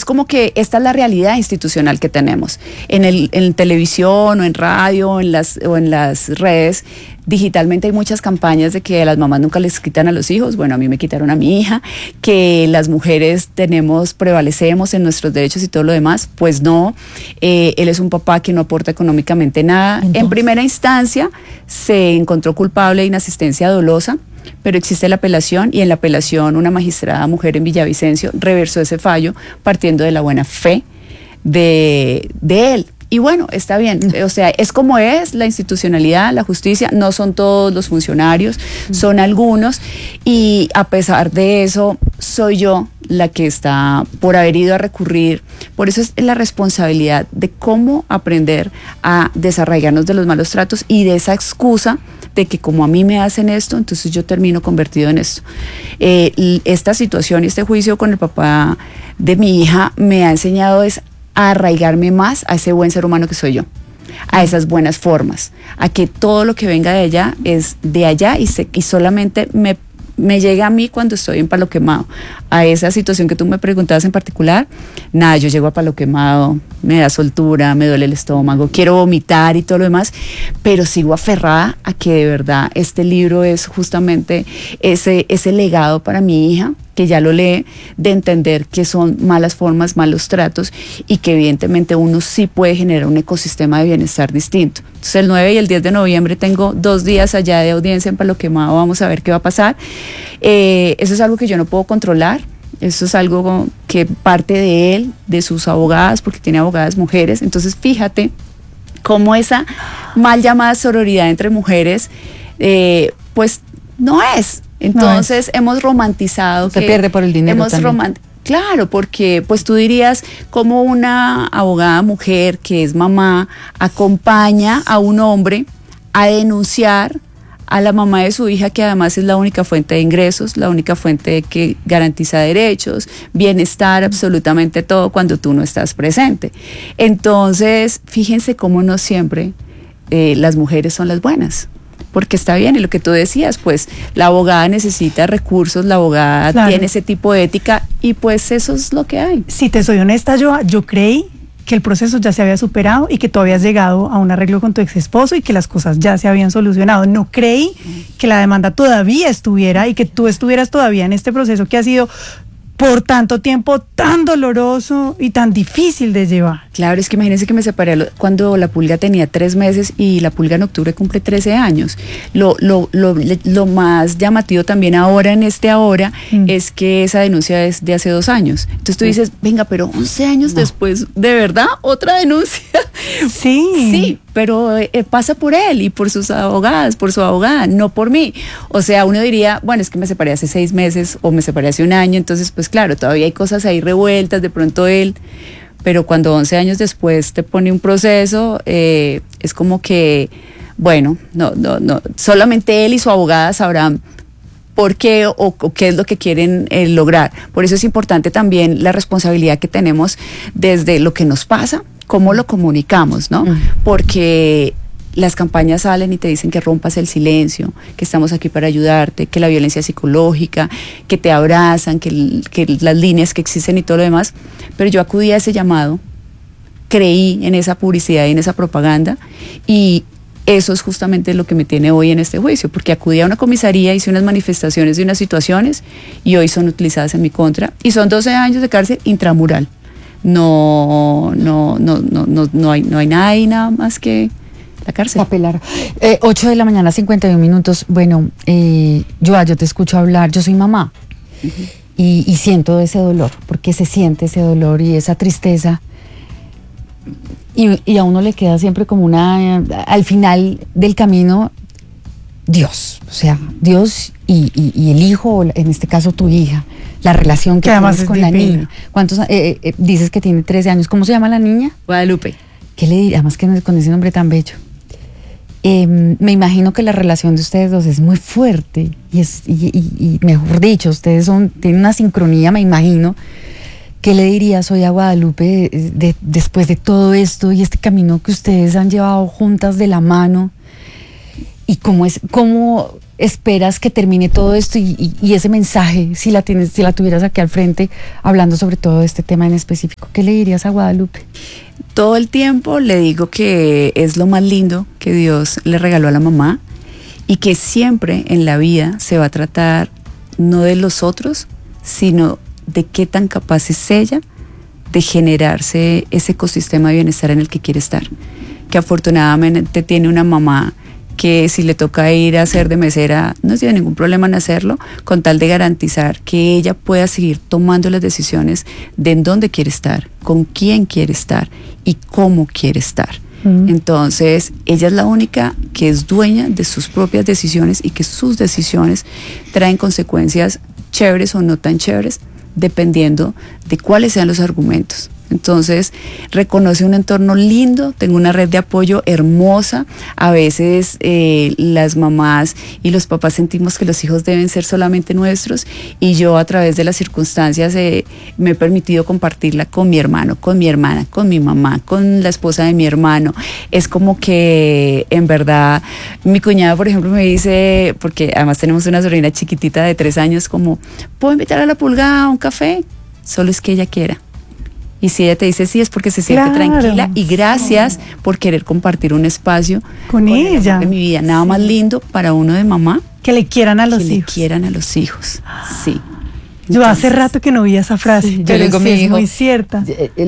es como que esta es la realidad institucional que tenemos. En televisión o en radio o en las redes, digitalmente hay muchas campañas de que a las mamás nunca les quitan a los hijos. Bueno, a mí me quitaron a mi hija, que las mujeres prevalecemos en nuestros derechos y todo lo demás. Pues no, él es un papá que no aporta económicamente nada. Entonces, en primera instancia se encontró culpable de inasistencia dolosa, pero existe la apelación, y en la apelación una magistrada mujer en Villavicencio reversó ese fallo partiendo de la buena fe de él. Y bueno, está bien, o sea, es como es la institucionalidad, la justicia, no son todos los funcionarios, son algunos, y a pesar de eso, soy yo la que está por haber ido a recurrir. Por eso es la responsabilidad de cómo aprender a desarraigarnos de los malos tratos y de esa excusa de que como a mí me hacen esto, entonces yo termino convertido en esto. Esta situación y este juicio con el papá de mi hija me ha enseñado a arraigarme más a ese buen ser humano que soy yo, a esas buenas formas, a que todo lo que venga de allá es de allá y solamente me llega a mí cuando estoy en palo quemado. A esa situación que tú me preguntabas en particular, nada, yo llego a palo quemado, me da soltura, me duele el estómago, quiero vomitar y todo lo demás, pero sigo aferrada a que de verdad este libro es justamente ese legado para mi hija, que ya lo lee, de entender que son malas formas, malos tratos, y que evidentemente uno sí puede generar un ecosistema de bienestar distinto. Entonces el 9 y el 10 de noviembre tengo 2 días allá de audiencia en Palo Quemado, vamos a ver qué va a pasar. Eso es algo que yo no puedo controlar, eso es algo que parte de él, de sus abogadas, porque tiene abogadas mujeres. Entonces fíjate cómo esa mal llamada sororidad entre mujeres, pues no es. Entonces hemos romantizado se pierde por el dinero claro, porque pues tú dirías cómo una abogada mujer que es mamá acompaña a un hombre a denunciar a la mamá de su hija, que además es la única fuente de ingresos, la única fuente que garantiza derechos, bienestar, absolutamente todo, cuando tú no estás presente. Entonces, fíjense cómo no siempre las mujeres son las buenas. Porque está bien, y lo que tú decías, pues la abogada necesita recursos, la abogada tiene ese tipo de ética, y pues eso es lo que hay. Si te soy honesta, yo creí que el proceso ya se había superado y que tú habías llegado a un arreglo con tu ex esposo y que las cosas ya se habían solucionado. No creí que la demanda todavía estuviera y que tú estuvieras todavía en este proceso que ha sido por tanto tiempo tan doloroso y tan difícil de llevar. Claro, es que imagínense que me separé cuando la pulga tenía 3 meses y la pulga en octubre cumple 13 años. Lo más llamativo también ahora es que esa denuncia es de hace 2 años. Entonces tú dices, venga, pero 11 años después, ¿de verdad otra denuncia? Sí, pero pasa por él y por sus abogadas, por su abogada, no por mí. O sea, uno diría, bueno, es que me separé hace 6 meses o me separé hace 1 año, entonces pues claro, todavía hay cosas ahí revueltas, de pronto él, pero cuando 11 años después te pone un proceso, es como que, bueno, no, solamente él y su abogada sabrán por qué o qué es lo que quieren lograr. Por eso es importante también la responsabilidad que tenemos desde lo que nos pasa, cómo lo comunicamos, ¿no? Porque las campañas salen y te dicen que rompas el silencio, que estamos aquí para ayudarte, que la violencia psicológica, que te abrazan, que las líneas que existen y todo lo demás. Pero yo acudí a ese llamado, creí en esa publicidad y en esa propaganda, y eso es justamente lo que me tiene hoy en este juicio, porque acudí a una comisaría, hice unas manifestaciones de unas situaciones y hoy son utilizadas en mi contra, y son 12 años de cárcel intramural. No hay nada ahí, nada más que la cárcel. Apelar. 8 de la mañana, 51 minutos. Bueno, yo te escucho hablar, yo soy mamá. Y siento ese dolor, porque se siente ese dolor y esa tristeza. Y a uno le queda siempre como al final del camino, Dios. O sea, Dios y el hijo, en este caso tu hija, la relación que tienes con la niña. ¿Cuántos dices que tiene 13 años? ¿Cómo se llama la niña? Guadalupe. ¿Qué le diría? Además que con ese nombre tan bello. Me imagino que la relación de ustedes dos es muy fuerte y mejor dicho, ustedes tienen una sincronía, me imagino. ¿Qué le dirías hoy a Guadalupe después de todo esto y este camino que ustedes han llevado juntas de la mano? ¿Y cómo esperas que termine todo esto y ese mensaje, si la tuvieras aquí al frente, hablando sobre todo este tema en específico, ¿qué le dirías a Guadalupe? Todo el tiempo le digo que es lo más lindo que Dios le regaló a la mamá y que siempre en la vida se va a tratar no de los otros, sino de qué tan capaz es ella de generarse ese ecosistema de bienestar en el que quiere estar. Que afortunadamente tiene una mamá que si le toca ir a hacer de mesera, no tiene ningún problema en hacerlo, con tal de garantizar que ella pueda seguir tomando las decisiones de en dónde quiere estar, con quién quiere estar y cómo quiere estar. Entonces, ella es la única que es dueña de sus propias decisiones y que sus decisiones traen consecuencias chéveres o no tan chéveres, dependiendo de cuáles sean los argumentos. Entonces, reconoce un entorno lindo, tengo una red de apoyo hermosa. A veces las mamás y los papás sentimos que los hijos deben ser solamente nuestros y yo a través de las circunstancias me he permitido compartirla con mi hermano, con mi hermana, con mi mamá, con la esposa de mi hermano. Es como que en verdad mi cuñada, por ejemplo, me dice, porque además tenemos una sobrina chiquitita de 3 años, como, ¿puedo invitar a la pulga a un café? Solo es que ella quiera. Y si ella te dice sí, es porque se siente tranquila y gracias por querer compartir un espacio con ella. De mi vida. Nada más lindo para uno de mamá. Que le quieran a los hijos. Que le quieran a los hijos, sí. Yo hace rato que no oía esa frase, sí, pero sí, es muy cierta.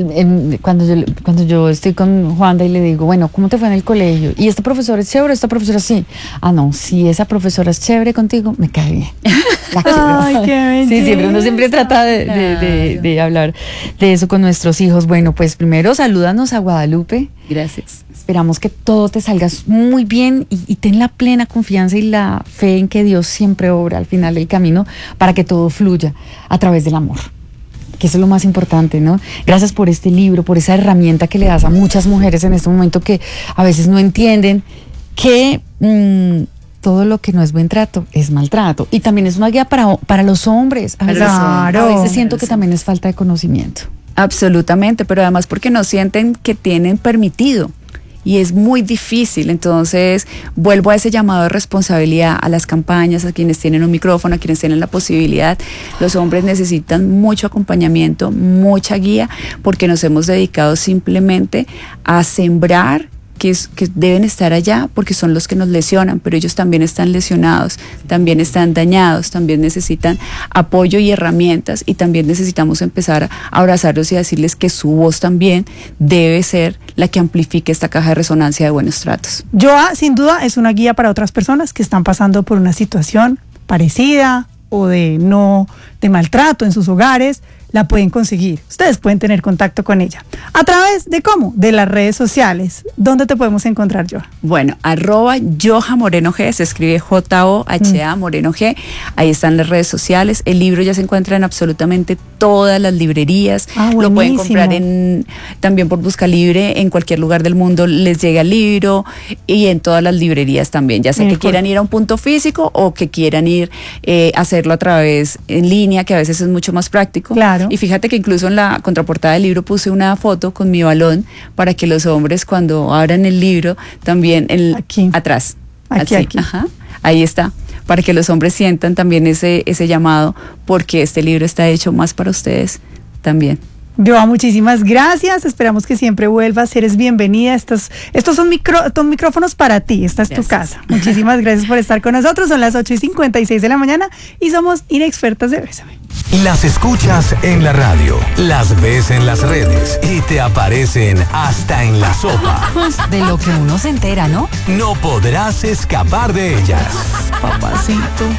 Cuando yo estoy con Juanda y le digo, bueno, ¿cómo te fue en el colegio? ¿Y esta profesora es chévere? ¿Esta profesora sí? Ah, no, si esa profesora es chévere contigo, me cae bien. Ay, qué belleza. Sí, uno siempre trata de hablar de eso con nuestros hijos. Bueno, pues primero salúdanos a Guadalupe. Gracias. Esperamos que todo te salga muy bien y ten la plena confianza y la fe en que Dios siempre obra al final del camino para que todo fluya a través del amor, que eso es lo más importante, ¿no? Gracias por este libro, por esa herramienta que le das a muchas mujeres en este momento que a veces no entienden que todo lo que no es buen trato es maltrato. Y también es una guía para los hombres. A veces siento que también es falta de conocimiento. Absolutamente, pero además porque no sienten que tienen permitido. Y es muy difícil. Entonces vuelvo a ese llamado de responsabilidad a las campañas, a quienes tienen un micrófono, a quienes tienen la posibilidad. Los hombres necesitan mucho acompañamiento, mucha guía, porque nos hemos dedicado simplemente a sembrar que deben estar allá porque son los que nos lesionan, pero ellos también están lesionados, también están dañados, también necesitan apoyo y herramientas y también necesitamos empezar a abrazarlos y a decirles que su voz también debe ser la que amplifique esta caja de resonancia de buenos tratos. Joa, sin duda, es una guía para otras personas que están pasando por una situación parecida o de maltrato en sus hogares. La pueden conseguir. Ustedes pueden tener contacto con ella. ¿A través de cómo? De las redes sociales. ¿Dónde te podemos encontrar, Joa? Bueno, @Joha Moreno G, se escribe Joha Moreno G. Ahí están las redes sociales. El libro ya se encuentra en absolutamente todas las librerías. Lo pueden comprar también por Busca Libre. En cualquier lugar del mundo les llega el libro y en todas las librerías también. Ya sea que quieran ir a un punto físico o que quieran ir a hacerlo a través en línea, que a veces es mucho más práctico. Claro. Y fíjate que incluso en la contraportada del libro puse una foto con mi balón para que los hombres cuando abran el libro también aquí. Atrás. Aquí. Ajá, ahí está. Para que los hombres sientan también ese llamado, porque este libro está hecho más para ustedes también. Joa, muchísimas gracias. Esperamos que siempre vuelvas. Eres bienvenida. Estos son micrófonos para ti. Esta es tu casa. Muchísimas gracias por estar con nosotros. Son las 8:56 de la mañana y somos Inexpertas de Bésame. Las escuchas en la radio, las ves en las redes y te aparecen hasta en la sopa. De lo que uno se entera, ¿no? No podrás escapar de ellas. Papacito.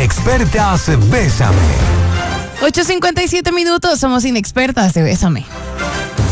Inexpertas Bésame. 8:57 minutos, somos Inexpertas de Bésame.